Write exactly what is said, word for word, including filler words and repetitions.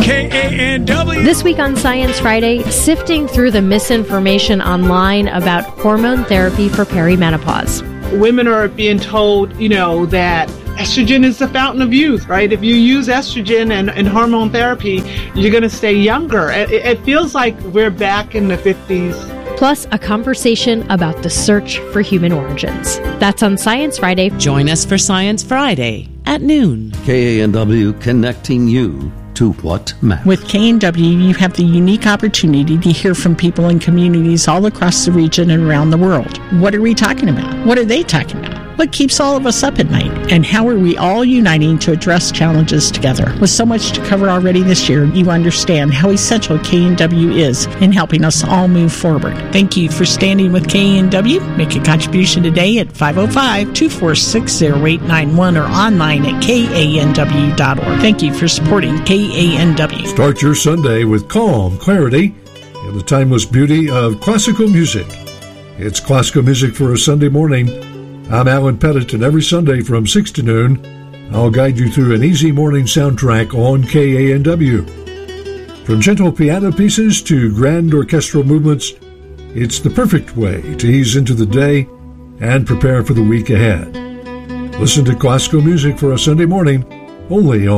K A N W. This week on Science Friday, sifting through the misinformation online about hormone therapy for perimenopause. Women are being told, you know, that estrogen is the fountain of youth, right? If you use estrogen and, and hormone therapy, you're going to stay younger. It, it feels like we're back in the fifties. Plus, a conversation about the search for human origins. That's on Science Friday. Join us for Science Friday at noon. K A N W, connecting you to what matters. With K A N W, you have the unique opportunity to hear from people in communities all across the region and around the world. What are we talking about? What are they talking about? What keeps all of us up at night? And how are we all uniting to address challenges together? With so much to cover already this year, you understand how essential K A N W is in helping us all move forward. Thank you for standing with K A N W. Make a contribution today at five oh five, two four six, oh eight nine one or online at K A N W dot org. Thank you for supporting K A N W. Start your Sunday with calm, clarity, and the timeless beauty of classical music. It's classical music for a Sunday morning. I'm Alan Pettit, and every Sunday from six to noon, I'll guide you through an easy morning soundtrack on K A N W. From gentle piano pieces to grand orchestral movements, it's the perfect way to ease into the day and prepare for the week ahead. Listen to classical music for a Sunday morning, only on